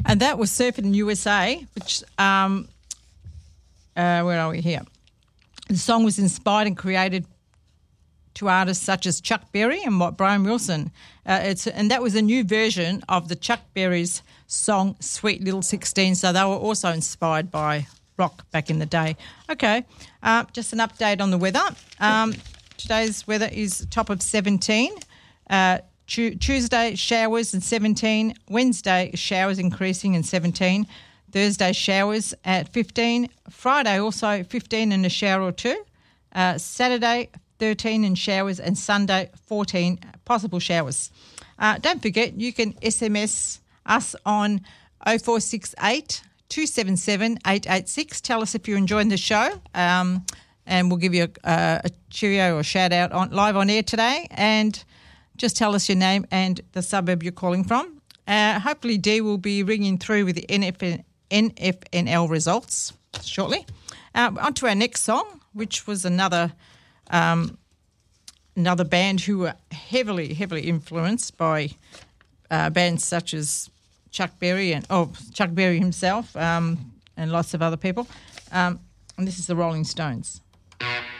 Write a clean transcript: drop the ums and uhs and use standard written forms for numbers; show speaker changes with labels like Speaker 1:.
Speaker 1: And that was Surfing in USA, which, where are we here? The song was inspired and created to artists such as Chuck Berry and Brian Wilson. And that was a new version of the Chuck Berry's song Sweet Little 16, so they were also inspired by rock back in the day. Okay, just an update on the weather. Today's weather is a top of 17. Tuesday, showers and 17. Wednesday, showers increasing and 17. Thursday, showers at 15. Friday, also 15 and a shower or two. Saturday, 13 and showers, and Sunday 14 possible showers. Don't forget, you can SMS us on 0468 277 886. Tell us if you're enjoying the show, and we'll give you a cheerio or shout out live on air today. And just tell us your name and the suburb you're calling from. Hopefully, Dee will be ringing through with the NFNL results shortly. On to our next song, which was another band who were heavily influenced by bands such as Chuck Berry Chuck Berry himself, and lots of other people. And this is the Rolling Stones.